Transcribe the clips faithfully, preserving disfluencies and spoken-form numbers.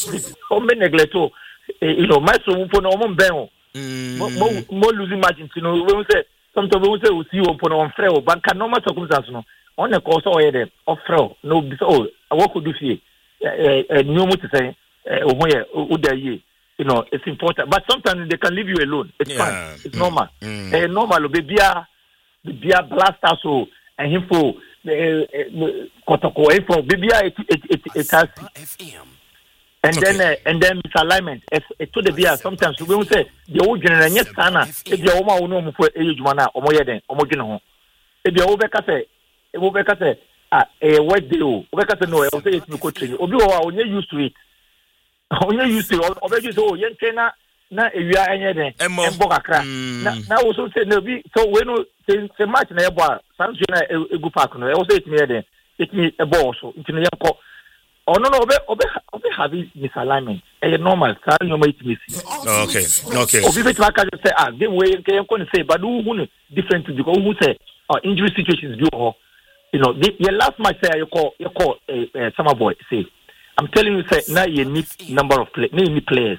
o me neglect o you know my so for no mo ben o mo mo losing margin you know we say sometimes we say we see o for no frɛ o banka normal circumstances no on the course o yede o frɛ no bi so what could do fie eh new mo to say o ho ye o da ye you know it's important but sometimes they can leave you alone it's yeah. fine it's mm. normal mm. eh normal bebia bebia blaster so and him for kotoko eh for bebia it it it has and okay. then uh, and then misalignment it to the bia sometimes we will say the old general yes sana e bia o ma wo no mo for ejuma na o mo ye den o mo dwene ho e bia wo be ka say e wo be ka say ah eh what do o be ka say no e o say it me ko train obi wo a onye used to it onye used to o be just oh yen train na na ewia enye den embo kakra na na wo so say no bi so we no say match na e bo a sanso na egu park no e wo say it me ye den it me e bo so ntino yen ko oh no no obe obe obe have misalignment eh normal sa no ma it me see okay okay obi be try ka say ah game we can can say but who who different because who say oh injury situations do oh you know the your last match say you call you call uh, summer boy say I'm telling you say now you need number of play you need players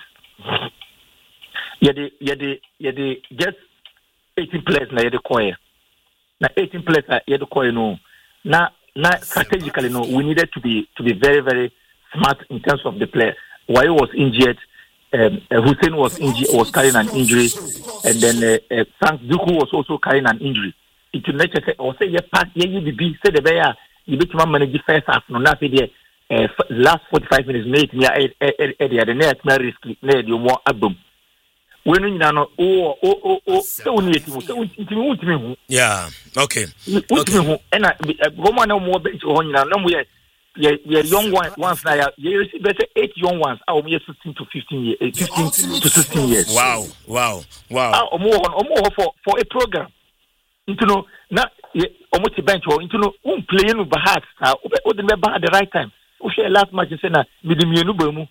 you the you the you the just eighteen players na you the call na eighteen players you the call no na now strategically no we needed to be to be very very smart in terms of the player. Why was injured, um, uh, Hussein was injured was carrying an injury, and then uh, uh, Frank Duku was also carrying an injury. It will say or say yeah pass yeah you be say the bear you bet man manage first half no na say the last forty-five minutes made me at the other net na risky na the more album. When you know oh oh oh oh so need to so intimi ultimi hu yeah okay ultimi hu and go man no more bench ho nyina no we ye young one ones na you see better eight young ones ah we sixteen to fifteen years fifteen to sixteen years wow wow wow ah omo omo for for a program into no na omo ti bench ho into no um play no by heart o dey be at the right time o share last match say na midimienu ba mu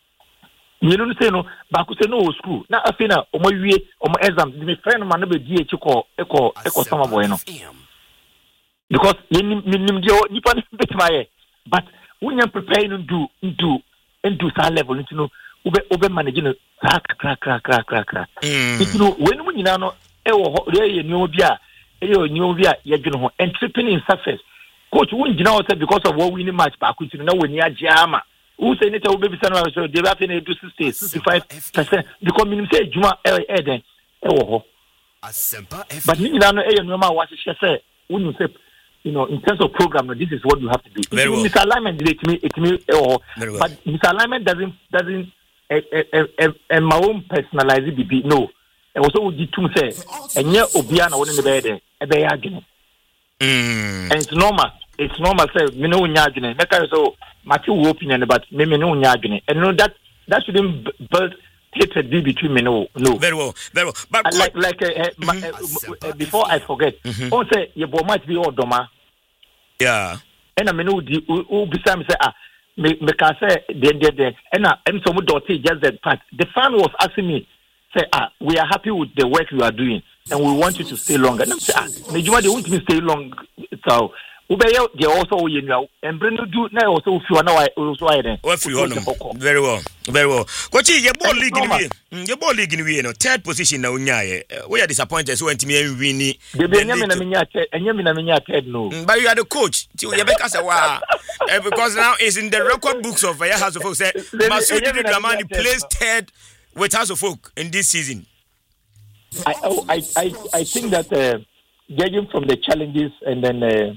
you know say no ba ku say no school na afi na o ma wie o ma exam me friend man na be di echi ko eko eko sama boy no because you nim dio nipa na bet my but when you prepare no do do and do that level you know ube ube manage no crack crack crack crack crack you know when we nyina no e wo re ni obi a e yo ni obi a ye dwene ho entrepreneur in success coach won nyina o say because of what winning match ba ku you know when you ajama who say net will be send so they have to do sixty sixty-five percent because minimum say juma e den e wo ho but you know no e no ma wa say when you say you know in terms of program this is what you have to do misalignment it me it me oh but misalignment doesn't doesn't and my own personalized B B no e also would do say enye obia na woni ne be dey e be ya adwene and it's normal it's normal say me no nya adwene make I so my two opinion but me me no nya adwene and no that that shouldn't build hatred between me no no very well very well but uh, like like uh, uh, mm-hmm. uh, uh, before I forget mm-hmm. on say your boy might be odoma yeah and I mean who who beside me say ah me me can say the the the and I am some dirty just that part the fan was asking me say ah we are happy with the work you are doing and we want you to stay longer and I say ah me you want to stay long so Ubeye they also you know and bring do na also feel na also why then very well very well coach your ball league in we your ball league in we no third position na unya we are disappointed so went me win ni they be nyame na menya nyame na menya third no but you are the coach you be ka say wa because now it's in the record books of uh, House of Folk say Masudi Dramani plays third with House of Folk in this season. I I I I think that uh, judging from the challenges and then uh,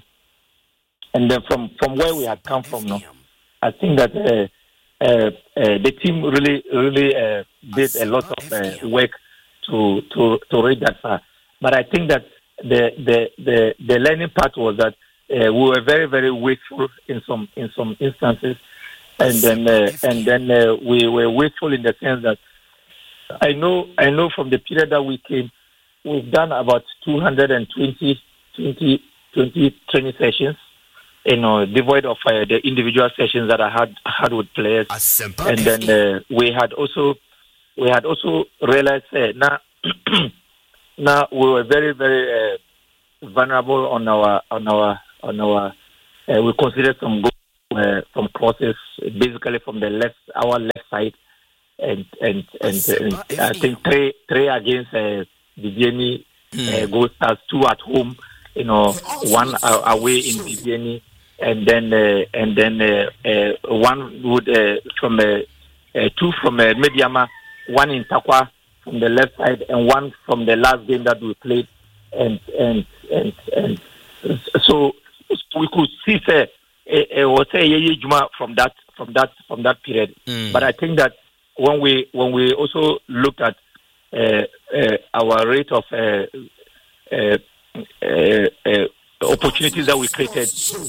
And then from, from where we had come from, no, I think that uh, uh, uh, the team really really uh, did a lot of uh, work to to to reach that far. But I think that the the the, the learning part was that uh, we were very very wasteful in some in some instances, and then uh, and then uh, we were wasteful in the sense that I know I know from the period that we came, we've done about two hundred twenty, twenty, twenty training sessions. You know, devoid of uh, the individual sessions that I had had with players, and then uh, we had also we had also realized uh, now now we were very very uh, vulnerable on our on our on our uh, we considered some goals uh, from crosses, basically from the left, our left side, and and and, and I think three three against uh, Viviani, mm. uh, Gold Stars, two at home, you know, one uh, away in Viviani, and then uh, and then uh, uh, one would uh, from uh, uh, two from uh, Mediama, one in Takwa from the left side, and one from the last game that we played, and and and and so we could see say it was a Juma from that from that from that period. Mm. But I think that when we when we also looked at uh, uh, our rate of uh, uh, uh, uh, opportunities that we created,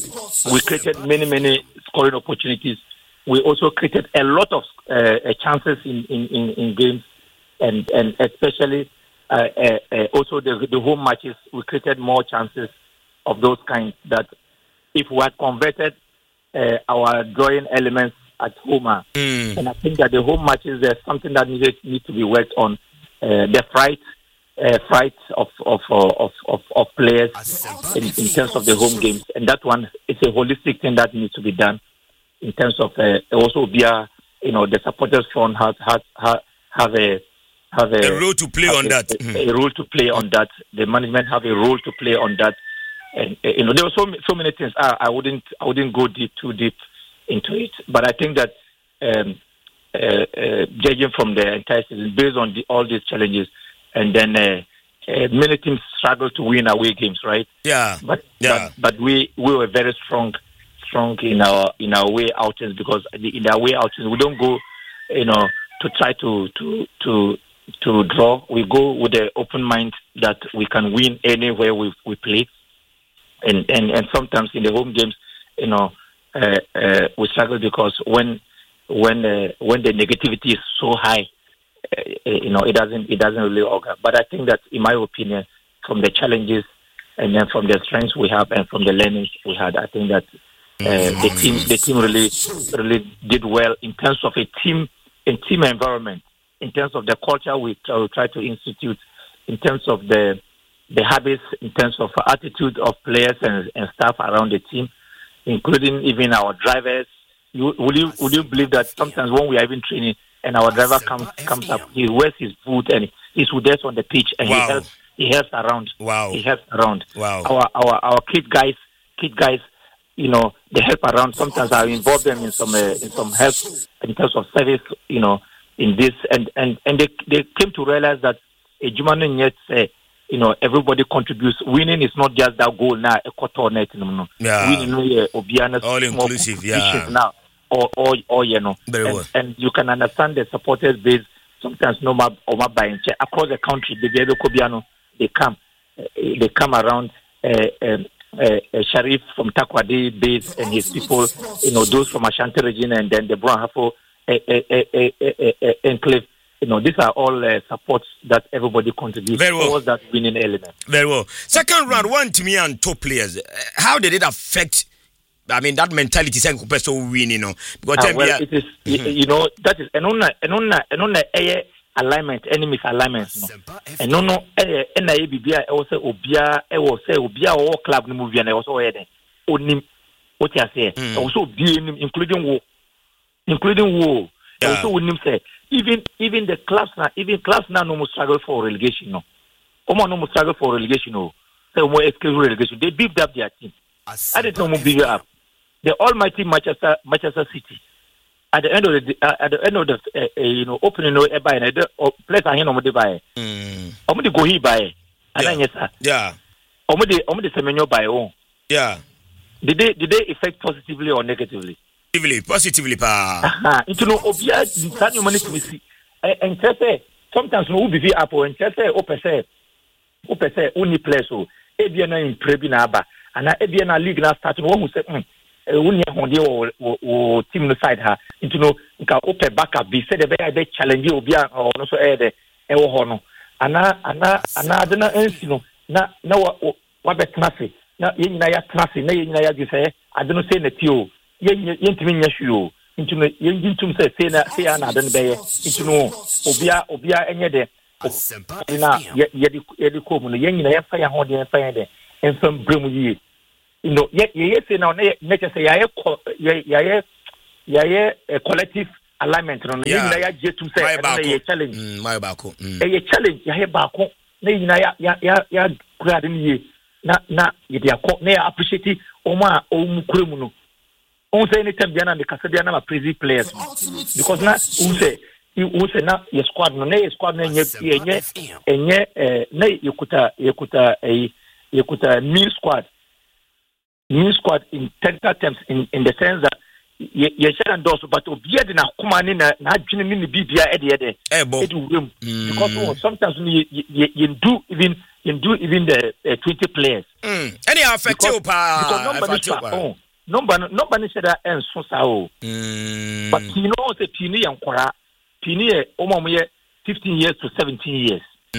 we created many many scoring opportunities. We also created a lot of uh, chances in, in, in, in games, and and especially uh, uh, uh, also the the home matches. We created more chances of those kinds that if we had converted uh, our drawing elements at home, mm. and I think that the home matches, there's something that needed need to be worked on. Uh, the fright, uh, fright of of, of of of players in, in terms of the home games, and that one is a holistic thing that needs to be done in terms of uh, also be a, you know, the supporters front has has have, have a have a, a role to play on a, that. A, mm. a role to play on that. The management have a role to play on that. And uh, you know, there were so so many things. I, I wouldn't I wouldn't go deep too deep into it. But I think that um, uh, uh, judging from the entire season, based on the, all these challenges, and then uh, uh, many teams struggle to win away games, right? Yeah. But yeah. but, but we, we were very strong strong in our in our way outings, because in our way outings we don't go, you know, to try to to to to draw. We go with the open mind that we can win anywhere we we play. And, and and sometimes in the home games, you know, uh, uh, we struggle because when when uh, when the negativity is so high, uh, you know, it doesn't it doesn't really augur. But I think that, in my opinion, from the challenges and then from the strengths we have and from the learnings we had, I think that uh, the team the team really really did well in terms of a team in team environment, in terms of the culture we try, we try to institute, in terms of the the habits, in terms of attitude of players and, and staff around the team, including even our drivers. You, would you would you believe that sometimes when we are even training and our driver comes comes up, he wears his boot and he's with us on the pitch, and wow. he helps he helps around. Wow. He helps around. Wow. Our our our kid guys, kid guys, you know, they help around. Sometimes I involve them in some uh, in some help in terms of service, you know, in this, and and and they they came to realize that a human yet say. You know, everybody contributes. Winning is not just that goal now. A quarter net, no, yeah. Winning, uh, Obiana's all inclusive, yeah. Now, or, or, or, you know, very and, well. And you can understand the supporters base. Sometimes, no matter or my buying across the country, the Diego Kobiano, they come, uh, they come around. Uh, um, uh, uh, Sharif from Takwadi base and his people, you know, those from Ashanti region, and then the Brown Hafo uh, uh, uh, uh, uh, uh, enclave. You know, these are all uh, supports that everybody contributes Very well. towards that winning element. Very well. Second round, one to me and top players. How did it affect? I mean, that mentality saying so win, you know, because uh, well, it is, mm-hmm. you know, that is and on and on and on a alignment, enemy alignment. And no, no, and I be also obia, I will say obia all club no movie, and I also had only what I say, also be including war, including war. Yeah. Also, when him say even even the clubs now, even clubs now no more struggle for relegation. No, Omo no more struggle for relegation. No, say more escape relegation. They beefed up their team. I didn't know more beef up. The almighty Manchester Manchester City. At the end of the uh, at the end of the uh, uh, you know opening no e buy na the place ahen omo dey buy. Mm. Omo dey go he buy. Ana nyesa. Yeah. Omo dey omo dey semenyo buy oh. Yeah. Did they did they affect positively or negatively? Positively, positively, pa. Aha, you know, obia the money to see. And say sometimes no be up and say open say open say only place so e bia na improve na aba ana e bia na league na start no who say mm woni honde o team no side ha you know nka open backup be say the be challenge obia no so e de e wo ho no ana ana ana adena ensi no na na wa betna se na yenyina ya trase na yenyina ya gi say adeno say na ti o yentimi nya hwio nti no yentum say say na say na adeno be ye nti no obia obia enye de na ye ye di ko mu no yenyina ya fa ya ho de fa ya de enfam bremu yi you know ye ye say now ne say yaye yaye yaye collective alignment no ye nyina ya je tum say na ye challenge mm my baako mm ye challenge yaye baako na nyina ya ya ya ya grade ni ye na na ye dia ko na ya appreciate o ma o mu kuremu no on say anytime biana de kasa biana ma praise players because na on say you say na your squad no na your squad na nye nye enye eh na yekuta yekuta eh yekuta mean squad mean squad in technical terms in in the sense that ye share and also but obia de na kuma ni na na adwene ni bibia e de e de e bo because oh, sometimes you, you you do even you do even the uh, twenty players mm any affect you pa affect you pa number number ni share en so sa o mm but you know say pini yankora pini e omo ye fifteen years to seventeen years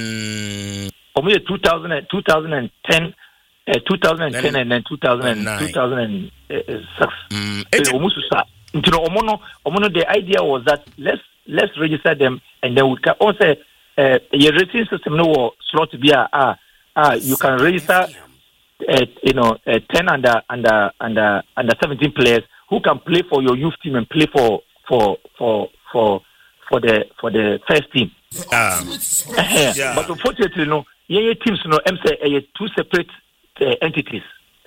mm omo ye two thousand two thousand ten uh, two thousand ten then, and then two thousand two thousand six mm almost start you know omo no omo no the idea was that let's let's register them and then we can also uh your rating system no slot be ah ah you can register uh, you know uh, ten under under under under seventeen players who can play for your youth team and play for for for for for the for the first team. Ah, uh, yeah. But unfortunately, you know, yeah, teams, you know, I'm saying two separate uh, entities.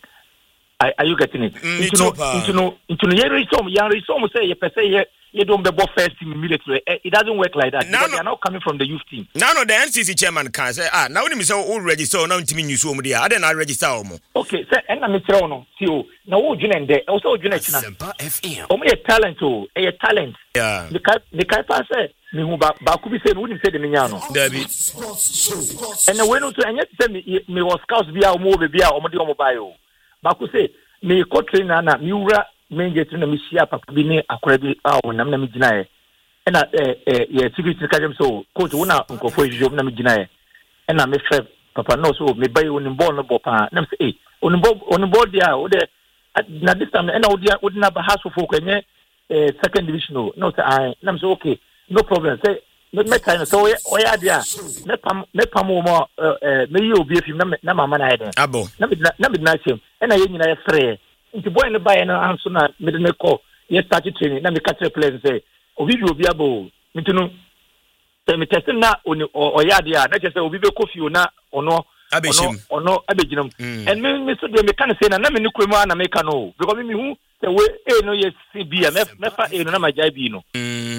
Are, are you getting it? Mm, into no, into no, into no. Yeah, some, yeah, some say you per se, you don't be first team immediately. It doesn't work like that. No, no. They are not coming from the youth team. Now, no, the N C C chairman can say, ah, now when you say all register, now team you so many, I don't know register more. Okay, so and I'm saying no, see you. Now what you there? Also, you know, Semper F M. Oh, me a talent, oh, a talent. Yeah. The guy, the guy say. Me who ba ba could be saying wouldn't say the minyano. Debbie. And the way no to and yet say me me was scouts be our move be our mobile mobile. Ba could say me co trainer na me ura me get na me share papa bi ne akora bi a o nam na me gina e. E na eh eh ye security kajem so coach wona nkofo ejujo na me gina e. E na me chef papa no so me buy on ball no ball pa. Na me say eh on ball on ball dia o de na this time e na o dia o na ba house for ko nye second division no. No say I na me say okay. No problem. Say, me me time so we we are there. Me pam me pam mo eh me yi obi afim na na mama na ide. Abo. Na me na me na chem. E na ye nyina ye frɛ. Nti boy no buy na anso na me de me call. Ye start training na me catch players say, obi bi obi abo. Nti no say me test na oni o ya there. Na je say obi be kofi na ono ono ono abeginam. And me me so de me kan say na na me ni kwemu na me kan no. Because me hu say we e no ye C B me me fa e no na majai bi no.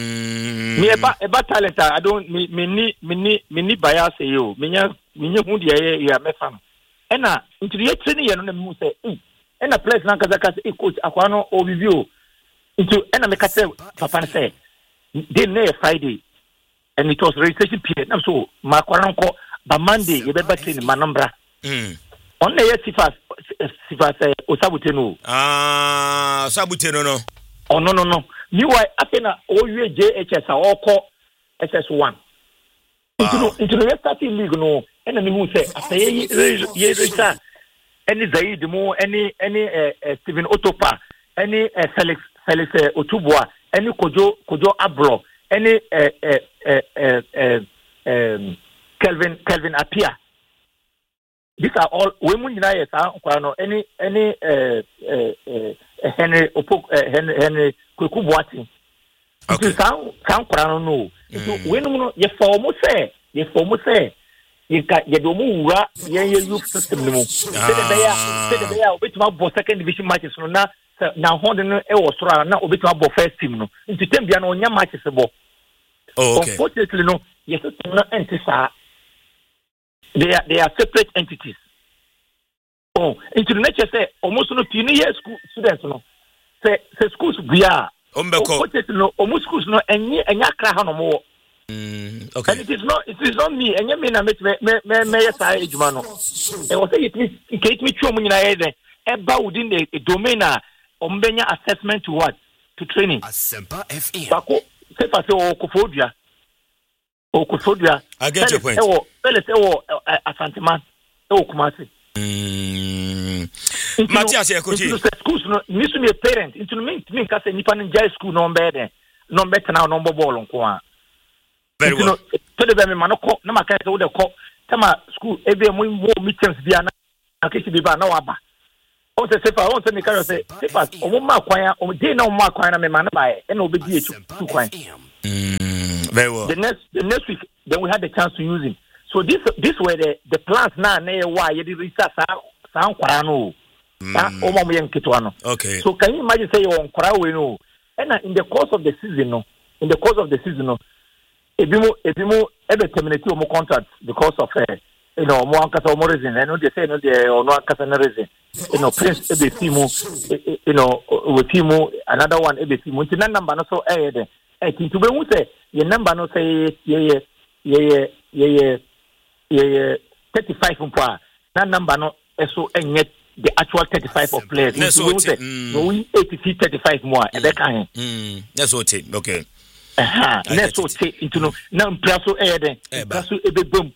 Me eba eba talent I don't me me ni me ni me ni bias yo me nya me nya hu de ya me fam e na ntiri ye training ye no na me say e na place na kaza kaza e coach akwa no obibio into e na me ka say papa say dey na Friday and it was registration period na so ma kwara nko ba Monday ye be ba training manambra mm on na ye sifas sifas osabute no ah sabute no no oh no no no meanwhile after na O U J H S or call S S one into no into the starting league no and then who say after ye ye register any Zaid mo any any uh, Stephen Otopa any uh, Felix Felix uh, Otubwa any Kojo Kojo Abro any uh, uh, uh, uh, um, Kelvin Kelvin Apia. These are all women in I S A any any uh, uh, uh, Henry Opok uh, Henry Henry Kweku Boati. Okay. Sound sound kwara no. So when no ye for mo say ye for mo say ye ka ye do mo wura ye ye youth system no mo. Say the bear say the bear obetima bo second division matches no na na hondo no e wo soro na obetima bo first team no. Into tem bia no nya matches bo. Oh, okay. Unfortunately no ye system no entisa. They are they are separate entities. Oh, into the nature say almost no tini year school students no. Say say schools we are. Unfortunately no almost schools no any any akra no more. Mm, okay. And it is not it is not me. Any me na me me me me yes I ejuma no. E was say it me it me twa mu nyina ye den. Eba within the, the domain a ombenya assessment to what? To training. Semper F M. Bako say fa say o kofodua. O kofodua. I get your point. E wo ele say wo Asanteman. E wo Kumasi. Mm. Matthias ya coach. Into schools no nisu me parent into me me ka say nipa nja school no mbe den. No mbe tena no mbo ball nko a. Very well. To the be me manoko na maka say wo de ko. Tama school ebe mo mo meetings bia na akesi bi ba na waba. o se sefa o se me ka say sefa o mo ma kwan o dey na o ma kwan na me ma na ba e na obedi e two kwan. Mm, very well. The next the next week then we had the chance to use him. So this this were the the plans now na why you did research sa kwara no. Ah o mo yen kitwa no. Okay. So can you imagine say you on kwara we no. And in the course of the season no, in the course of the season no, ebimo ebimo ebe terminate o mo contract because of uh, you know mo ankasa mo reason and no they say no they or no ankasa na reason. You know Prince ebe timu you know we timu another one ebe timu. Nti na number no so eh dey. Eh kintu be hu say your number no say ye ye ye ye ye thirty-five mpo na number no eso enye the actual thirty-five of players. That's so what say no we eighty thirty-five more e be kan. Mm. That's what it. Okay. Aha. That's what it into no na mpraso eh den. Mpraso ebe bom.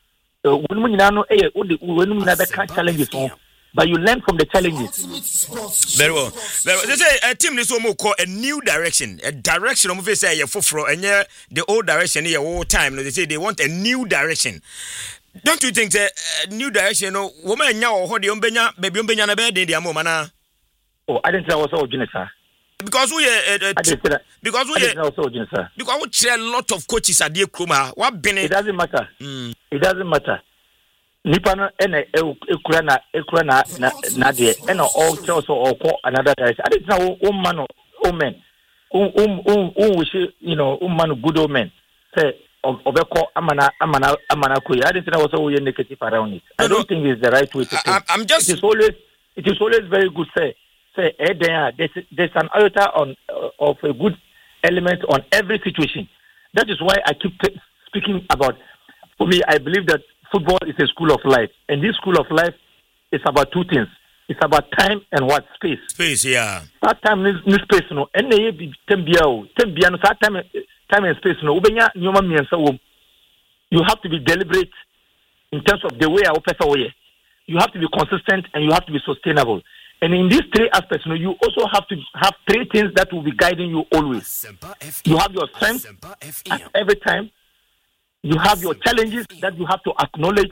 When we nyina no eh when we nyina be kan challenges on. But you learn from the challenges. Very well. Very well. They say a team is almost call a new direction. A direction of say a fufro and yeah, the old direction here all time. They say they want a new direction. Don't you think that uh, new direction? No, woman now or the umbenya, baby umbenya na bed in the amomana. Oh, I didn't say I was so generous. Because we uh, uh, t- because we uh, so generous. Because we share a lot of coaches at the Kruma. What been it doesn't matter. Mm. It doesn't matter. Nipa no ene ekura na ekura na na de ene all tells or call another direction. I didn't know um man oh man um um um um we you know um man good old man say obeko amana amana amana koyi. I didn't know also we negative around it. I don't think it's the right way to think. I'm just it is always it is always very good say say eh there there's, there's an iota on uh, of a good element on every situation. That is why I keep t- speaking about. For me, I believe that football is a school of life, and this school of life is about two things. It's about time and what space. Space, yeah. That time is no space, no. And they be tembiao, tembiano. That time, time and space, no. Ubenya nyoma miensa wo. You have to be deliberate in terms of the way I open away. You have to be consistent and you have to be sustainable. And in these three aspects, you know, you also have to have three things that will be guiding you always. You have your strength at every time. You have your challenges that you have to acknowledge,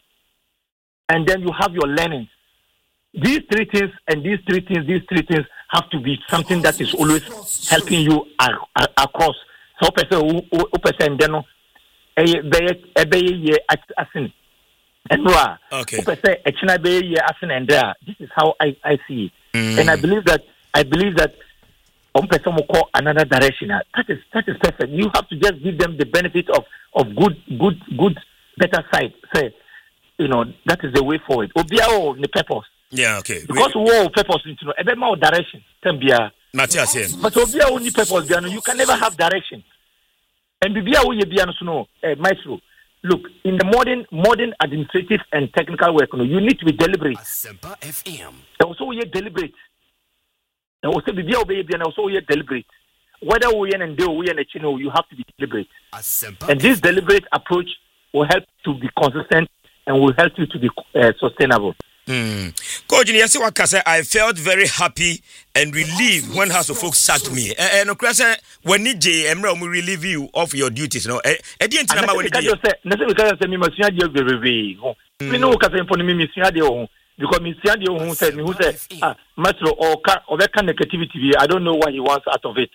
and then you have your learning. These three things and these three things, these three things have to be something that is always helping you a- a- across. So, person who person then a be ye asin and ra. Okay. Person a china be ye asin and there. This is how I I see it, mm. and I believe that I believe that. One person will call another direction. That is that is perfect. You have to just give them the benefit of, of good good good better side. Say, you know, that is the way forward. Obiao the purpose. Yeah, okay. Because war purpose you know, a bit more direction. Tembia. Matthias here. But Obiao only purpose you can never have direction. And Bibia we biano no eh maestro. Look, in the modern modern administrative and technical work, you, know, you need to be deliberate. Asempa F M. Also we deliberate. And also be and also we deliberate. Whether we and do we and a chino, you have to be deliberate. And this deliberate approach will help to be consistent and will help you to be uh, sustainable. Mm. Coach, yes, what I said, I felt very happy and relieved when House of Folks sacked me. And of course, when Nijay Emra will relieve you of your duties, no. At the end, I'm going to say, "Necessary because I must not be very We know because I'm for me, Mister Because Mister who said, who said, ah, Metro or car or that kind of negativity. I don't know what he wants out of it.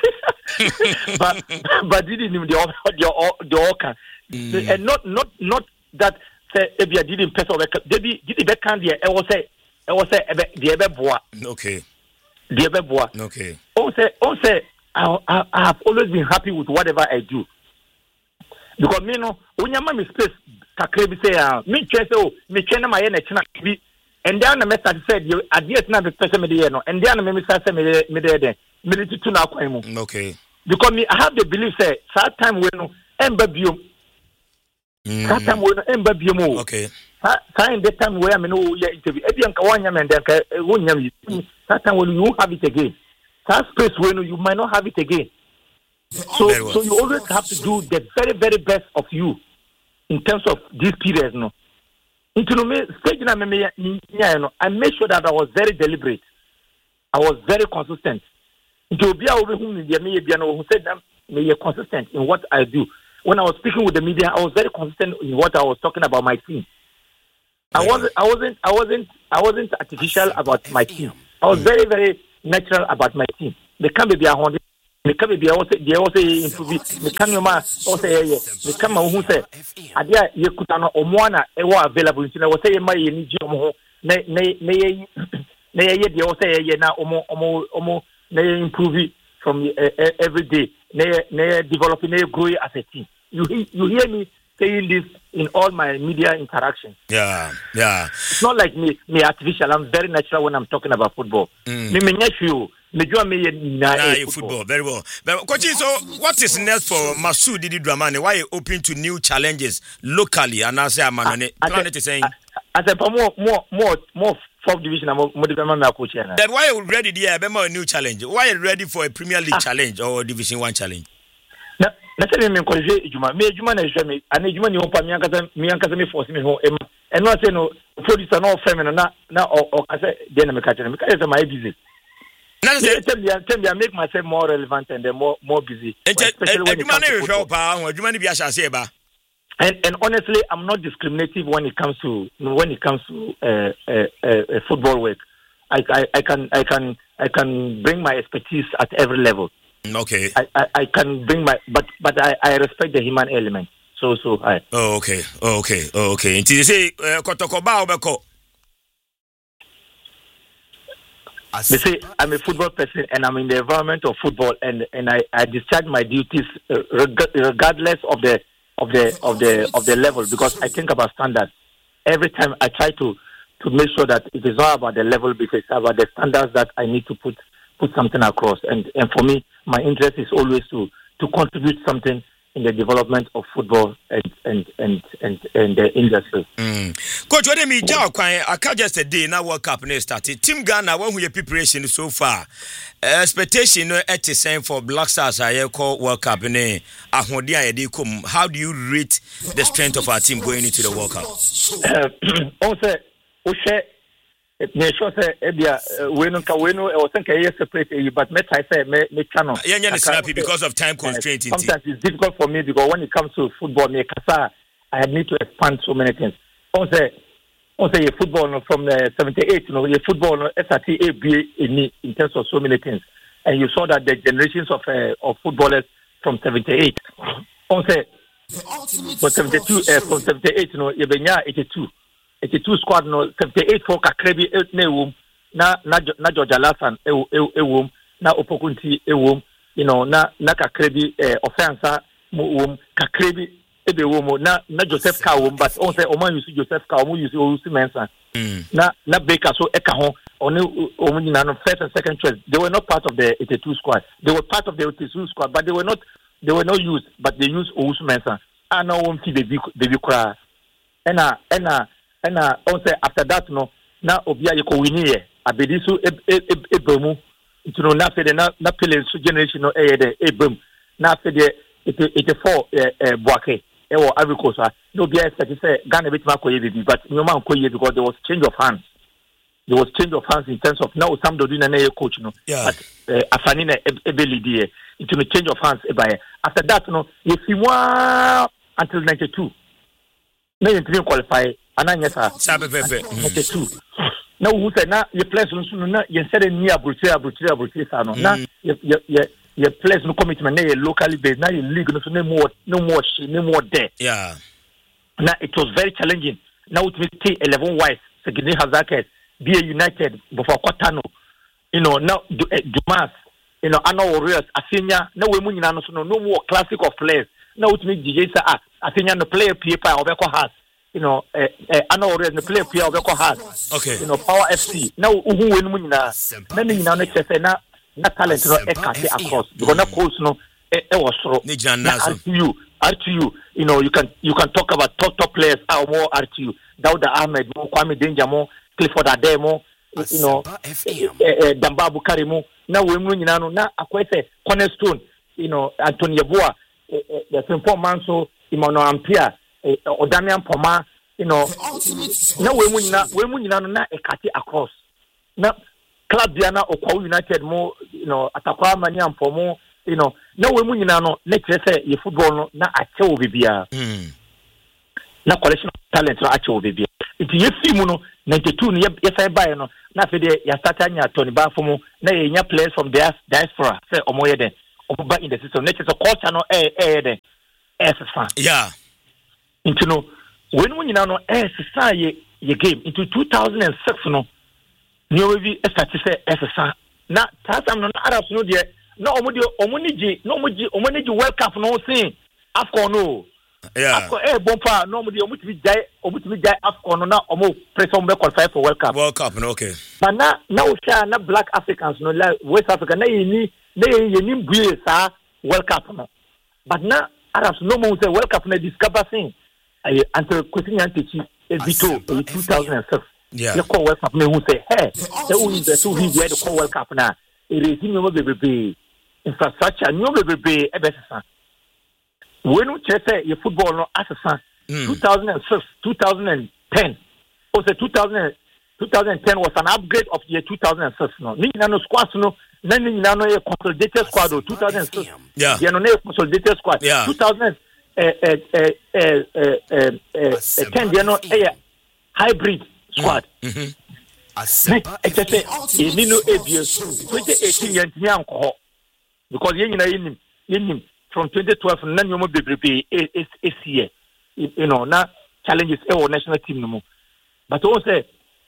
but but didn't the the the orca and not not not that say if you didn't press over. Debbie did the back hand here. I was say I was say the ebe boa. Okay. The ebe boa. Okay. Oh say oh say I, I I have always been happy with whatever I do. Because me no when you me space kakre bi say ah me try say oh me try na my na china bi. And then the message said, "You adhere to the special media, no." And then the message said, "Me, me there, there, me need to now come." Okay. Because me, I have the belief say, that time we no, emba biom. That time we no, emba biom. Okay. That time the time where me no yeah interview. Ebi anka wanya me ndenka wonya me. That time when you won't have it again. That space when you might not have it again. So, well. so you always have to do the very, very best of you in terms of these periods, no. Into me stage na me I made sure that I was very deliberate. I was very consistent. Into be over whom me who said that me consistent in what I do. When I was speaking with the media, I was very consistent in what I was talking about my team. I wasn't I wasn't I wasn't I wasn't artificial about my team. I was very, very natural about my team. They can't be a hundred. They can't be also. They also improve. They can't no more. Also, they can't who say. Adia you could not omwana ewa available. You know, say my ni jomo. Ne ne ne ne ye. They also ye na omo omo omo ne improve from uh, every day. Ne ne developing, ne growing as a team. You you hear me saying this in all my media interactions. Yeah, yeah. It's not like me, me artificial. I'm very natural when I'm talking about football. Mm. Me me you, me do me na football. football. Very well. But coach, so what is next for Masud Didi Dramani? Why are you open to new challenges locally? And I say, I'm on it. Planet is saying. I said, more, more, more, more. Fourth division, I'm more development coach. Then why are you ready? Yeah, be more a new challenge. Why are you ready for a Premier League ah. challenge or Division One challenge? Na say me encourage ejuma me ejuma na ehwe me ana ejuma ni opa me ankasa me ankasa me force me ho em e no say no producer no frame no na na o kase dey na me catch me say my busy na say tell me tell me I make myself more relevant and more more busy, especially when ejuma na ehwe pa ho ejuma ni bi asase e ba. And and honestly, I'm not discriminative when it comes to when it comes to uh, uh, uh, football work. I, I I can I can I can bring my expertise at every level. Okay. I, I, I can bring my but but I, I respect the human element. So so I. Oh okay. Oh okay. Oh okay. Until you say kotokoba obeko. They say I'm a football person and I'm in the environment of football and, and I, I discharge my duties uh, reg- regardless of the of the of the of the level because I think about standards. Every time I try to to make sure that it is not about the level because it's about the standards that I need to put put something across and, and for me my interest is always to to contribute something in the development of football and and and and, and the industry. Mm. Coach, what do you mean? I can't just a day now World Cup next started. Team Ghana, when we preparation so far, uh, expectation at the same for Black Stars. I call World Cup in a how do you rate the strength of our team going into the World Cup? Also, Oshe. Me sure say ebia we no ka we no e was think e separate but me try say me me channel yeah yeah snappy because of time constraint. Uh, sometimes it's difficult for me because when it comes to football me kasa I need to expand so many things. On say on say football no, from the seventy-eight you know your football no S R T A B in in terms of so many things and you saw that the generations of uh, of footballers from seventy-eight on say for seventy-two uh, from seventy-eight you know you benya eighty-two eighty-two squad no seventy-eight for kakrebi na ewum na na na George Alasan ewum na Opokunti ewum you know na na kakrebi eh, offensa ewum kakrebi ebe ewum na na Joseph Ka ewum but on say oman use Joseph Ka oman use Owusu Mensah mm. na na Baker so eka ho oni oman nyina no first and second choice they were not part of the eighty-two squad they were part of the eighty-two squad but they were not they were not used but they used Owusu Mensah and now won fi baby baby kra ena ena and uh, also after that, no, now Obia Yoko Winnie, Abedisu Ebemu, to know nothing, not not killing generation no a de Ebum, now for the eighty-four Boake, or Agricosa, no be as I say, Ghana bit Marco, but no man Koye because there was change of hands. There was change of hands in terms of now some do in a coach, no, yeah. but Afanina Ebeli, into the change of hands. After that, no, if you want until ninety-two, no, you didn't qualify. Ananya sa sabe pepe ninety-two na wo say na ye place no na ye said ni abruti abruti abruti sa no na ye ye ye place no commitment na ye locally based na ye league no so no more no more she no more there yeah na it was very challenging now with me eleven wise Segini Hazakes be a United before Kotano you know now Dumas you know Anna Warriors Afinya na we mu nyina no so no more classic of players now with me D J sa ah Afinya no player paper obeko has you know, eh, eh, I know already the player player of your heart. Okay. You know, Power F C. Now, who win when na? Many you know, next say na na talent no ekate across. Because na course no, eh, eh was so. R T U, R T U. You know, you can you can talk about top top players. Are more R T U. Dauda Ahmed, more Kwame Danger, more Clifford Ademo. You know, eh, eh, Damba Bukari mo. Now we win you know na akwese cornerstone. You know, Anthony Yeboah, eh, eh, the simple man so Imano Ampia. Or Damian Poma, you know, no women, women, na ekati across. Now, Club Diana or Kwa United more, you know, Atakwa Maniam Pomo, you know, no women, no, let's say, your football, na Acho Vibia. Na collection of talent, no Acho Vibia. Iti yesi mu no ninety-two no yesa buy no na fe de ya start anya Tony Bafomo na ye nya players from the diaspora say omo ye den omo ba in the system na so culture no eh eh den eh fa yeah into no when we nyina no eh sa ye ye game into two thousand six no ni o bi start say eh sa na tasam no Arabs no de na omo de omo ni ji na omo ji omo ni ji World Cup no sin Afcon no yeah Afcon eh bompa no omo de omo ti jai omo ti jai Afcon no na omo press on be qualify for World Cup World Cup no okay but na na o sha na black Africans no like West Africa na yini na yini bue sa World Cup no but na Arabs no mo say World Cup na discover thing eh until question antechi Vito in two thousand six yeah the call World Cup me who say hey the who the two he the call World Cup na it is him no be infrastructure no be e be sesa when you say your football no asesa two thousand six two thousand ten or say two thousand two thousand ten was an upgrade of year two thousand six no ni na no squad no na ni na no consolidated squad two thousand six yeah you know consolidated squad yeah. two thousand eh eh eh eh eh ten you know eh hybrid squad mhm except ni no ebie twenty eighteen yent ni anko because yen nyina yenim yenim from twenty twelve na nyomo bebrebe is here you know na challenges e o national team no mo but o say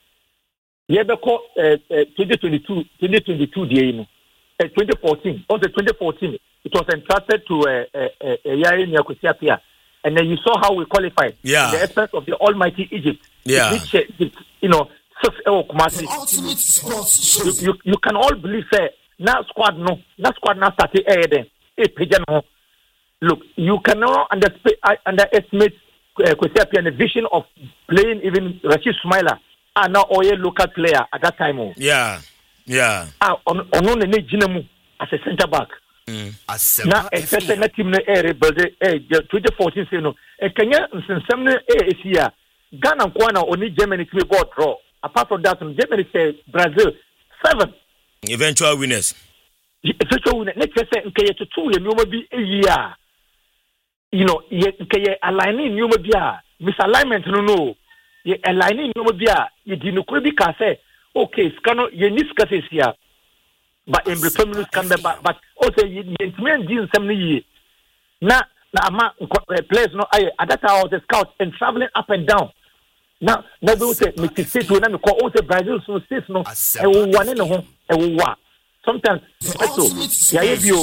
ye be ko twenty twenty-two twenty twenty-two dey no twenty fourteen on the twenty fourteen it was entrusted to a a a year near Kwesiapia and then you saw how we qualified yeah the expense of the almighty Egypt yeah which, you know six oh Kumasi you, you you can all believe say now squad no now squad now started air then a page no look you cannot underestimate underestimate Kwesiapia and the vision of playing even Rashid Sumaila and now oil local player at that time oh. yeah yeah ah on on the Jinemu as a centre back mm na especially na team no air rebuild eh twenty fourteen say no e kanya nsensem no eh esia Ghana kwana oni Germany to be ball draw apart from that Germany say Brazil seven eventual winners eventual winners next say nke to two ye nyoma bi eyi you know ye nke aligning nyoma bi a misalignment no no ye aligning nyoma bi a ye di no bi ka say okay skano ye ni ska sesia but in return can be but also ye ntmen di nsem no yi na na ama players no at that time the scouts and traveling up and down now na do say me state we na me call also Brazil so states no e wo wane no ho e wo wa sometimes so ya ye bio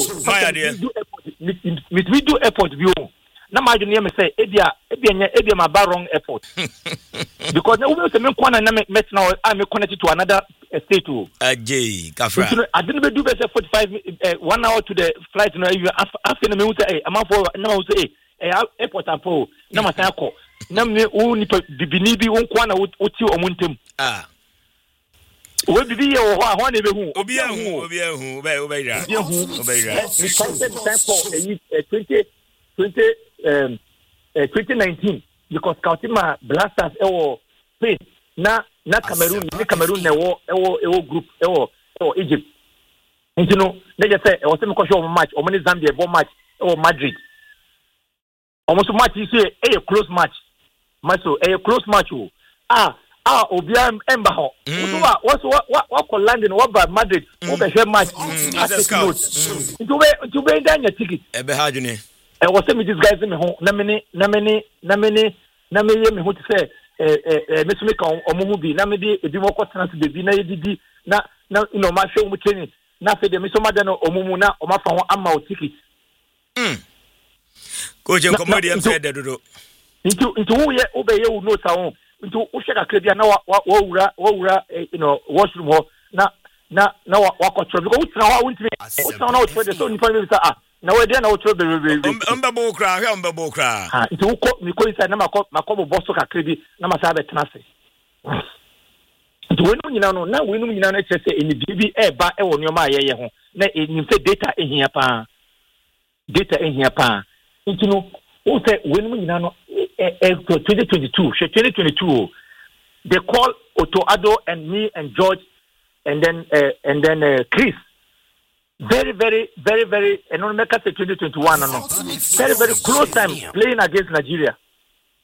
me we do airport bio na ma dwene me say ebia ebia nya ebia ma ba wrong airport because na we say me kwana na me met now I me connected to another state to ajay kafra I didn't be do be say forty-five uh, one hour to the flight no you after me we say am for na we say eh airport apo na ma say ko na me u ni bibini bi won kwana oti omuntem ah we bibi ye wo ho ho na be hu obi ahu obi ahu obi obi ra obi ra we concept time for eh twenty twenty um twenty nineteen because Kautima Blasters e wo Spain na na Cameroon ni Cameroon na wo e wo e wo group e wo e wo Egypt you know they just say e wo se me ko show match o mo ni Zambia bo match e wo Madrid almost match is a close match match so a close match o ah ah obia emba ho what what what what ko London what ba Madrid o be share match at the to be to be danya ticket e be ha dwene e wo se me disguise me ho na me ni na me ni na me ni na me ye me ho te say eh eh me so me ka omo bi na me di ebi mo ko trans bebi na yedidi na na you know ma show mu training na fe de me so ma de no omo mu na o ma fa ho ama o ticket mm coach en comedian said that do into into who ye obey you know sa into wo shaka krabia na wa wa wura wa wura you know washroom ho na na na wa control because wo tena wa wo ntime wo tena na wo tena so nipa me say ah na we dey na wo tro be be ombe bo kra hwe ombe bo kra ha into wo ko mi ko inside na makọ makọ bo so kakra bi na ma sa be tena se into we no nyina no na we no nyina na che say eni bibi e ba e wo nyoma ayeye ho na eni fe data ehia pa data ehia pa into no wo say we no nyina no twenty twenty-two twenty twenty-two they call Otto Addo and me and George and then uh, and then uh, Chris very very very very and on make us twenty twenty-one no very very close time playing against Nigeria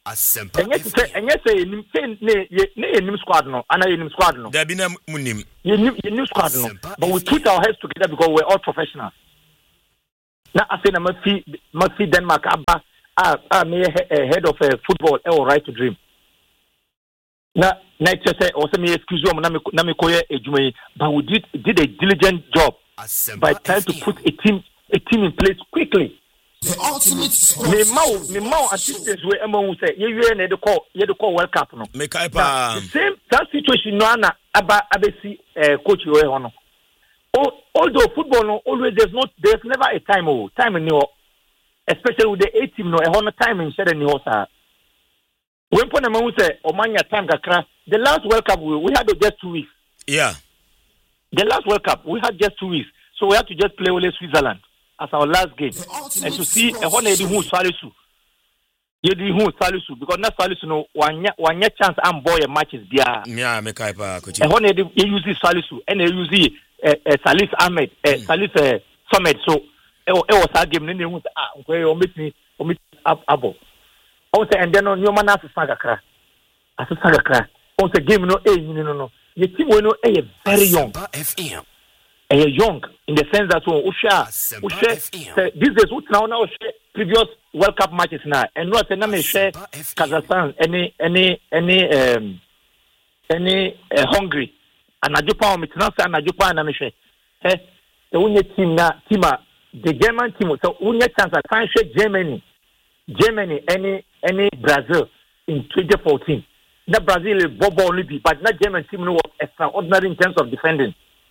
Asempa And yes, and yes, say nim squad no, and I nim squad no. There be no munim. You nim squad no, but we put our heads together because we're all professionals. Now I say na must see must see Denmark Abba ah ah me head of uh, football all right to dream. Now na say also me excuse me na me na me koye ejuma, but we did did a diligent job by trying to put a team a team in place quickly. The ultimate me mau me mau assistance we emo say ye we na de call ye de call World Cup no me kai pa same that situation no na aba abesi uh, coach we hono. Although football no always there's not there's never a time oh time in no especially with the A team no e hono time in share ni ho sa when pon na say o manya time kakra the last World Cup we, we had just two weeks. Yeah, the last World Cup we had just two weeks, so we had to just play with Switzerland as our last game and to see a one lady who Salisu. You do who Salisu because not Salisu no one one chance and boy matches there. Yeah, me kai pa coach. A one lady you use Salisu and you use uh, Salis Ahmed, uh, mm. Salis uh, Summit. So it was a game. Then you ah, okay, you meet me, you meet up abo. Also and then on your man as a sagakra, as a sagakra. Also game no eh no no no. Your team we no eh very young. F M. Uh, young in the sense that oh, Usha, Usha, these days we now now share previous World Cup matches now, and not say na me share Kazakhstan any any any um any uh, Hungary, and Japan me now say na Japan na me share. Eh, the winning team na team the German team so winning chance I can share Germany, Germany any any Brazil in twenty fourteen. Na Brazil is bobo only be, but not German team no was extraordinary in terms of defending.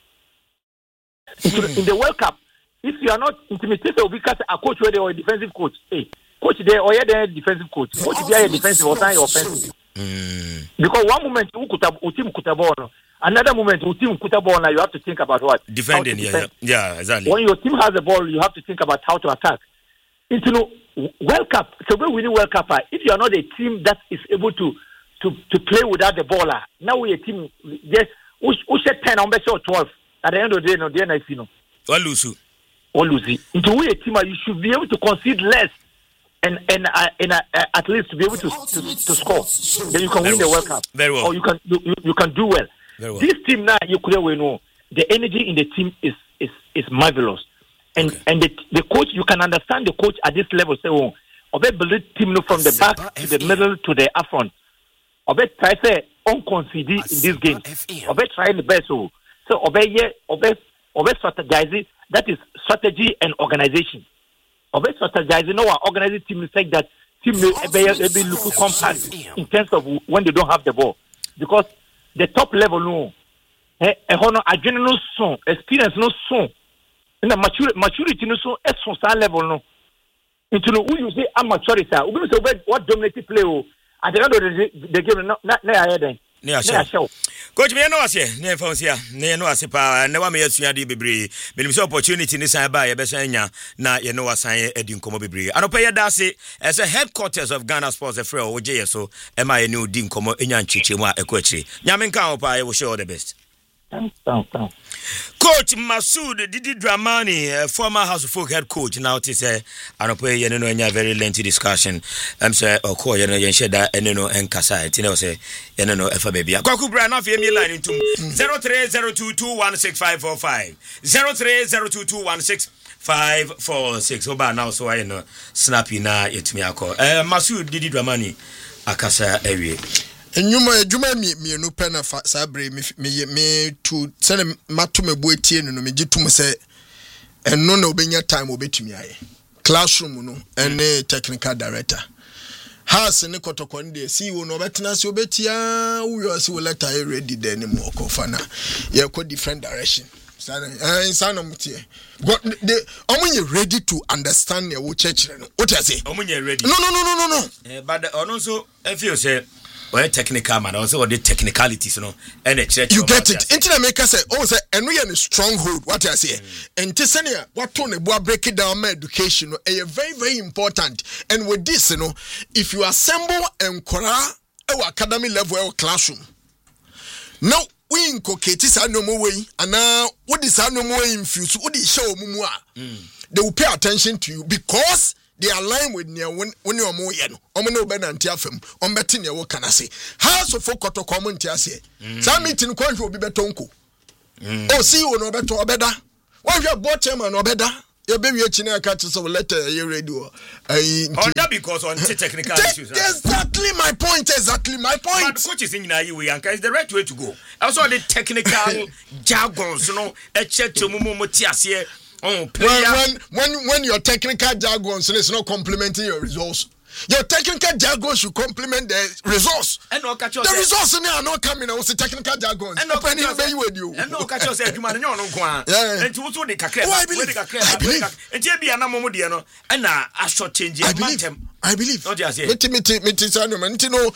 In the World Cup, if you are not intimidated because a coach where they are a defensive coach, hey, coach there or you're defensive coach, coach there a defensive or sign offensive. Mm. Because one moment you could have team could have ball, another moment your team could have ball. Now you have to think about what defending. Yeah, defend. yeah, yeah, exactly. When your team has the ball, you have to think about how to attack. Into no World Cup, so when we win World Cup, if you are not a team that is able to to to play without the ball, now we a team yes, we we set ten on best or twelve. At the end of the day, no, they are you know. Or lose. Or lose. Into we a team, you should be able to concede less, and and uh, and uh, uh, at least to be able to to, to score. Then you can Very win well. the World Cup. Very well. Or you can you, you can do well. Very well. This team now, you could know the energy in the team is is is marvelous, and okay. and the the coach you can understand the coach at this level say oh, obe build team no from the back to the middle to the up front. Obe try say unconcede in this game. Obe try the best oh. So obey ye obey obey strategizing, that is strategy and organization. Obey strategizing no organizing team like that team may be look compact in terms of when they don't have the ball. Because the top level no eh hono adrenaline so experience no so and the maturity maturity no so at some level no. Into no who you say amateurity we say what dominated play at the end of the, the game na na na then. Ne show. Coach me no ase ne fonsia ne no ase pa ne wa me yasua de bebre benim se opportunity ni san ba ye be san nya na ye no wasan edi nkomo bebre anopa ye da ase as a headquarters of Ghana Sports Afre o je ye so e ma ye ne odi nkomo enya nchiche mu a ekoachire nyame nka ho pa ye wish you all the best. Coach Masood Didi Dramani, uh, former House of Folk head coach, now to say, I don't pay you know in a very lengthy discussion. I'm saying, or call you know, you share that and you know, and Kasa, you know, say, you know, if a baby. Kwaku Brand off your line into zero three zero two two one six five four five zero three zero two two one six five four six. Oba now, so I know, snappy na it me a call. Uh, Masood Didi Dramani, Akasa Ewe. Enyuma ejuma mi mi enu pena fa sabre mi mi me to send mato me bo etie no me gitum se eno na obenya time obetumi aye classroom no ene technical director has ne kotokon de C E O no betena se obetia wo se wo letter ready there ni mo ko fa na ye ko different direction sana eh sana mutie they omunye ready to understand your church no what I say omunye ready no no no no no no eh but ono so e feel say or technical man also or the technicalities you know and a church you get it into the maker say oh say and we are stronghold what I say and tisania what tone boy break it down my education no a very very important and with this you know if you assemble and kora our academy level our classroom now we inculcate this no more way and now what is no more infuse what is show mumu they will pay attention to you because they align with near when when you are more yen omo no be nanti afem omo beti ne wo kana se house of koto common ti ase some meeting kwanhwe obi betonko oh see you no beto obeda one your board chairman obeda you be we chine aka to so letter you radio eh or that because on technical issues exactly my point exactly my point but coach is in na you yanka is the right way to go also the technical jargons you know e check to mumu ti ase oh player when when when your technical jargons is not complementing your results. Your technical jargon should complement the resource. And no catch the resource are not coming out with technical jargon. And no catch with you. And no catch yourself, you man, no one. And to also the cacre. I believe. I believe. And here be a number of no, and a short change. I believe. I believe. Not just it. Me, me, me, me, know,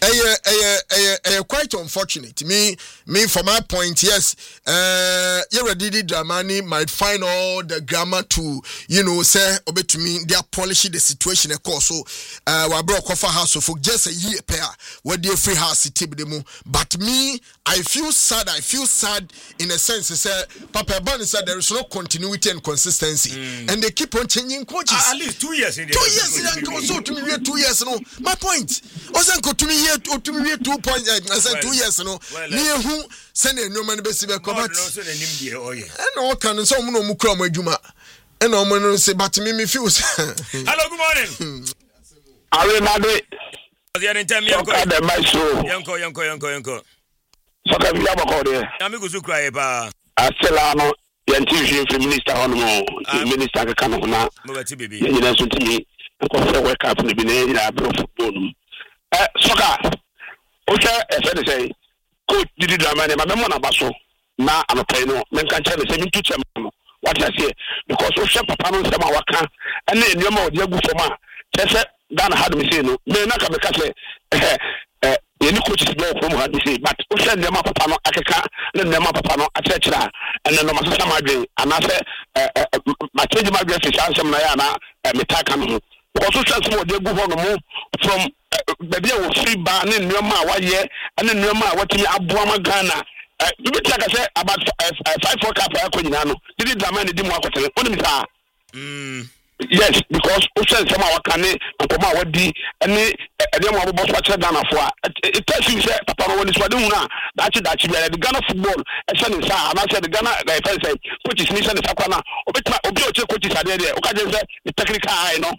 eh, quite unfortunate. Me, me, for my point, yes. Uh, you Didi Dramani might find all the grammar to, you know, say, obey to me, they are polishing the situation, of course. So, uh, we broke off a house for just a year pair where they free house tip demo. But me, I feel sad. I feel sad in a sense. Say, Papa Ban said there is no continuity and consistency, mm. and they keep on changing coaches. Uh, at least two years in the two years in also to me we two years no. My point. Also to me here to me we two point. I said well, two years no. Near who send a no man be see be combat. And all can so no mu kra mo adwuma. And no man say but me me feel. Hello, good morning. Are Made. The other time you go. Yanko yanko yanko yanko. So ka bi abako de. Amigo zu cry ba. Aselano yanti minister on mo minister ka kanu na. Mo bati bibi. Yina so timi ko fe wake up ni bi ne ina bro football. Eh soka. O se e fe de say coach Didi Dramani ma memo na baso na anopai no men kan che say mi tu che no. What I say because o se papa no se ma waka ene enema odi agu foma. Say Ghana had me say no. Me na ka me ka say eh eh any coach is there from had me say but o say dem papa no akeka na dem papa no achechira and no ma so ma dwen and I say eh ma change my dress is ansem na ya na me taka no because o say some dey go for no from baby o free ba na nneoma wa ye na nneoma wa timi aboa ma Ghana eh bi bi taka say about five four cap akonyina no Didi Dramani di mu akotere oni mi sa mm yes, because we send some our can and come out di any them our boss watch Ghana for it tells you say papa when is what na that that the Ghana football and send say and I said the Ghana guy say coach is mission is akwana obi obi o che coach is there there o ka say the technical eye no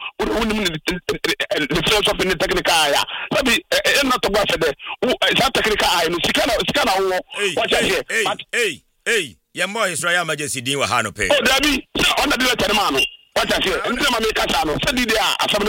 the philosophy in the technical eye so be not to go for the that technical eye no sikana sikana what I say but hey hey your boy Israel Majesty din wa ha no pay oh dabi on the letter man what I say, I'm going to make a channel. Send it there.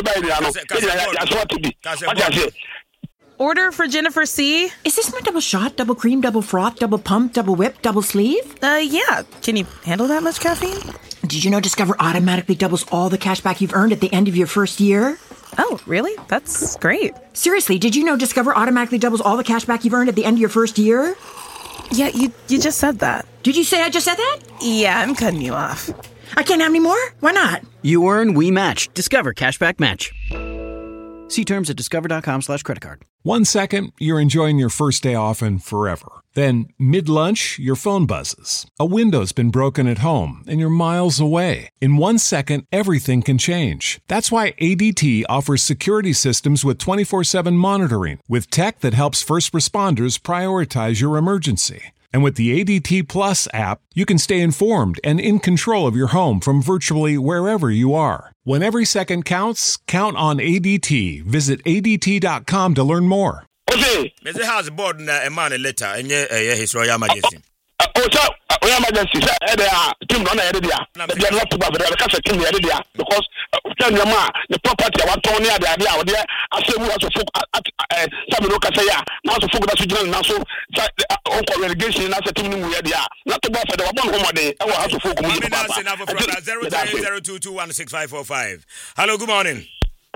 I'm going Order for Jennifer C. Is this my double shot, double cream, double froth, double pump, double whip, double sleeve? Uh, yeah. Can you handle that much caffeine? Did you know Discover automatically doubles all the cash back you've earned at the end of your first year? Oh, really? That's great. Seriously, did you know Discover automatically doubles all the cash back you've earned at the end of your first year? Yeah, you you just said that. Did you say I just said that? Yeah, I'm cutting you off. I can't have any more? Why not? You earn, we match. Discover Cashback Match. See terms at discover.com slash credit card. One second, you're enjoying your first day off and forever. Then, mid-lunch, your phone buzzes. A window's been broken at home and you're miles away. In one second, everything can change. That's why A D T offers security systems with twenty-four seven monitoring, with tech that helps first responders prioritize your emergency. And with the A D T Plus app, you can stay informed and in control of your home from virtually wherever you are. When every second counts, count on A D T. Visit A D T dot com to learn more. Okay. Mister House board na a man a letter and his Royal Majesty. Oh, sir, Royal Majesty, sir, there are Tim Donna area. They are not to have the Casa Tim area because the property of Tony, the idea out there. I say we have to focus at some local say, now to focus on now so relegation as a team we are not to buy for the one home day. I will have to focus zero three zero two two one six five four five. Hello, good morning.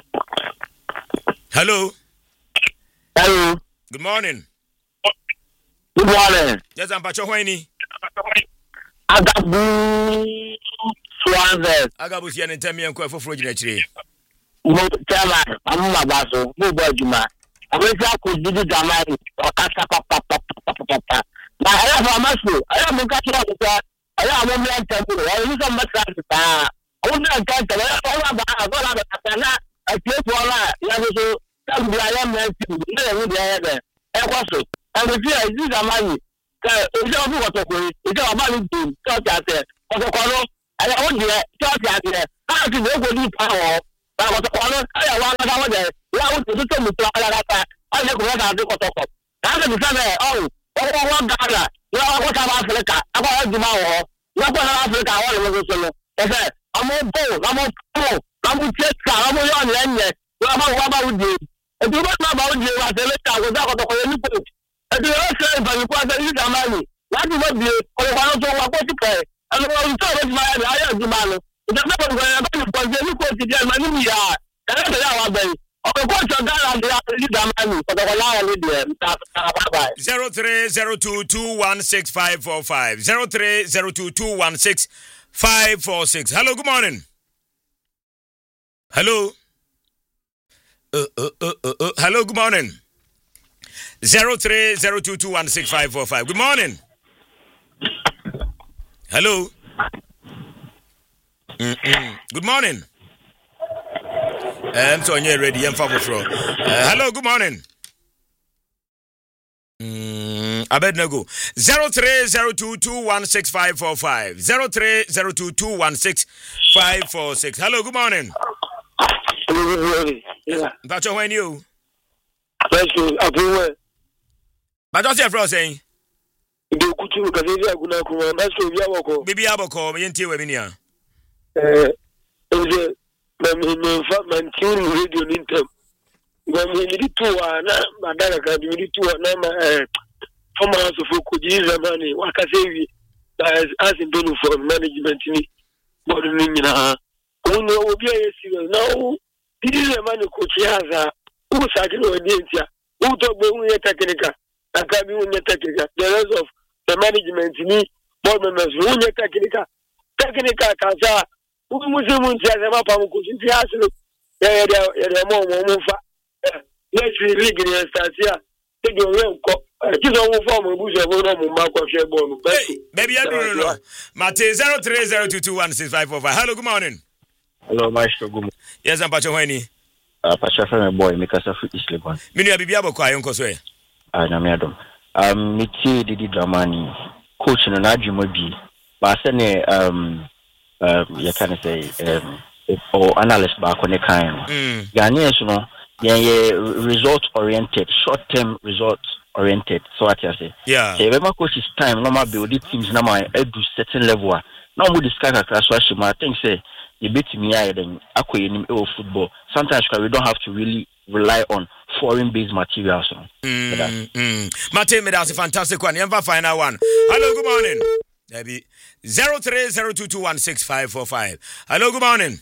Hello. Hello. Good morning. Good morning. Yes, I'm Pacho Hoini. Agabu Swanze. Agabu Sian and Temi and Quay for Froggy. No, Chairman, I'm not Basso, no Bojuma. I wish I could do the Damari or Casa Papa. Now, I have a muscle. I am a catcher. I am a man temple. I use a much Una kanta ya kwa ba agola ba kana atiefu ala ya so tambi ya menti na ewu dia ya de e kwaso and if you use amani ka ojo bu kotoko ojo amani du church ate kotoko no aya o dia church ate ha ti go ni pa o ba kotoko no aya wa na wa de ya o tu to mu tra ala ta aya ko na de kotoko ka de mi sabe o o wa gala ya o ta ba Africa akwa ejuma wo ya ko na Africa wo le so no e se amo bo amo po amo check amo yo nyenye wa ba wa ba udi e du ba ba udi wa tele ta ko da kotoko ni po e du o se ba ni ko da ni da mani láti mo bi o wa no to wa ko ti pe and o to re ma ya ya ejuma no da ba ko ya ba ni ko je ni ko ti je ma ni mi ya ka da ya wa be o ko so da la ni da mani ko da la ni de ta ta ba ba zero three zero two two one six five four five zero three zero two two one six five four six. Hello, good morning. Hello. Uh, uh, uh, uh, uh. Hello, good morning. zero three zero two two one six five four five. Good morning. Hello. Mm-mm. Good morning. I'm so you're ready. I'm for floor. Hello, good morning. Mm, I bet no go. Zero three zero two two one six five four five. Zero three zero two two one six five four six. Hello, good morning. Yeah. That's when you. Thank you. Abuwe. But what's your friend saying? Do kutu kazi ya kuna kuma naso bia boko. Bibi aboko me yenti we binia. Eh, eze na me me fa man tune radio nintem. Gwa me ni tuwa na madara ka ni tuwa na ma eh former house of kujiza mani wakasevi as as in do for management ni bodu ni nyina. Uno obi ayesi na u didi mani ko chiaza u sakino odientia. U to gbe unye technical. Akabi unye technical. The rest of the management ni board members unye technical. Technical kaza u musimu ntia sema pa mu kusinti asilo. Ya ya ya mo mo mo fa. Let's league ni statia. Take your real ko. Kizo mo form bu je bo no mo ma ko hwe bo no. Baby ya do no. Mate zero three zero two two one six five four five. Hello, good morning. Hello, Maestro Gumu. Yes, I'm Pacho Wani. Uh, Pacho from boy, Mikasa for East Legon. Minu ya bibi aboko ayon ko so e. Ah, na me adom. Um, miti Didi Dramani, coach no na adwuma bi. Ba se ne um um you can say um or analyst ba ko ne kan. Mm. Ghanaians no, ye result oriented, short term result oriented. So what you say? Yeah. So when my coach is time, no ma build teams na ma edu certain level. Now we discuss across what I think say you beat me I then akwe football. Sometimes we don't have to really rely on foreign based materials. Mm, mm. Mate, me that's a fantastic one. You final one. Hello, good morning. Maybe zero three zero two two one six five four five. Hello, good morning.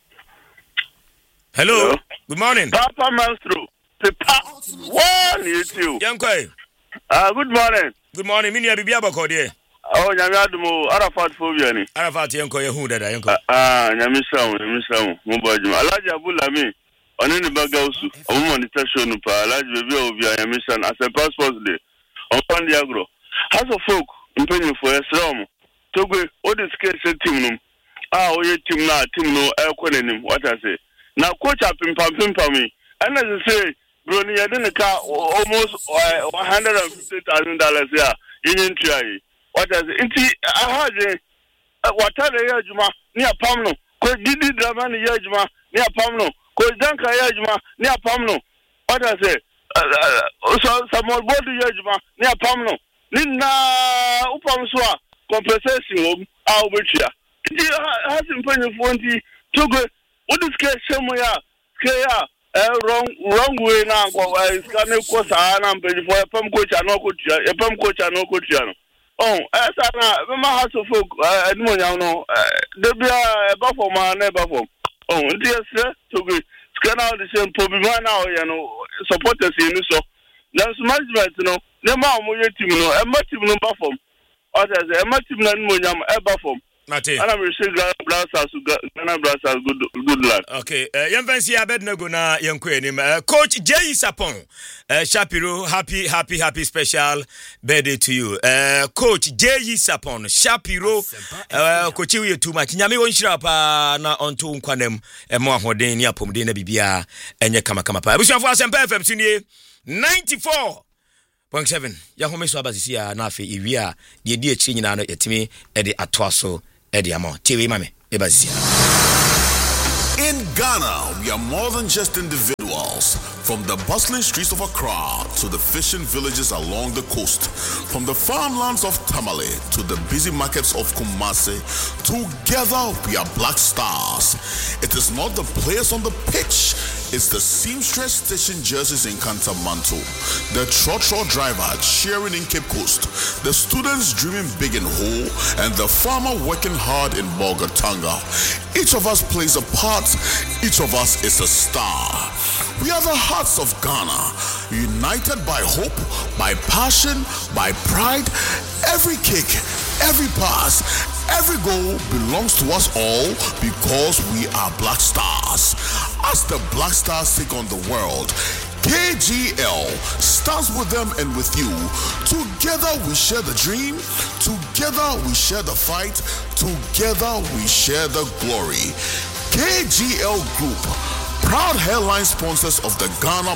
Hello. Hello. Good morning. Papa Maestro. Papa. One you two. Yankoi. Ah, good morning. Good morning. Mini ya bibi abako die. Oh, nyame adumo Arafat phobia ni. Arafat yanko yehu dada yanko. Ah, nyame samu, nyame samu. Mo bajuma. Alhaji Abulami. Oni ni baga usu. Omo ni tasho nu pa Alhaji bebi obia nyame san as a passport day. On pan diagro. House of folk impenyu for Esrom. Togwe o the scale team num. Ah, o ye team na team no e kwenenim. What I say. Na coach apim pam pam me. And as I say, bro ni yade ka almost uh, one hundred fifty thousand dollars here. Yin try. What is it? Inti ahaje watare ya juma ni apamno ko Didi Dramani ya juma ni apamno ko Danka ya juma ni apamno. What is it? So Samuel Bodu ya juma ni apamno ni na upamswa compensation um a obetia. Inti hasim penye fonti togwe odiske shemo ya ke ya wrong wrong way na kwa iskane ko sa na mpeji for epam coach anoko tia epam coach anoko tia no. Oh, esa na ma house of folk edmo nyaw no de bia e ba for ma na e ba for. Oh, ndi ese to go scan out the same problem na o ye no supporters in so. Na management no, ne ma o mo ye team no, e ma team no ba for. O say e ma team na mo nyam e ba for. Mate. And I'm wishing Ghana Blasters Ghana Blasters good good luck. Okay, uh, young fancy Abednego na young queen. Uh, Coach Jay Sapon, uh, Shapiro, happy, happy, happy special birthday to you. Uh, Coach Jay Sapon, Shapiro, uh, Coach you too much. Nyami won shirapa na onto nkwanem e mo ahoden ni apomde na bibia enye kama kama pa. Abusuafo Asempa F M tunie ninety-four point seven. Ya home so abasisi ya na afi iwia de di echi nyina no yetimi e de atoaso e de amo. Tiwi mame e basisi. In Ghana, we are more than just individuals. From the bustling streets of Accra to the fishing villages along the coast, from the farmlands of Tamale to the busy markets of Kumasi, together we are Black Stars. It is not the players on the pitch, it's the seamstress stitching jerseys in Kantamanto, the trot-trot driver cheering in Cape Coast, the students dreaming big in Ho, and the farmer working hard in Bolgatanga. Each of us plays a part, each of us is a star. We are the hearts of Ghana, united by hope, by passion, by pride. Every kick, every pass, every goal belongs to us all because we are Black Stars. As the Black Stars take on the world, K G L stands with them and with you. Together we share the dream, together we share the fight, together we share the glory. K G L Group, proud headline sponsors of the Ghana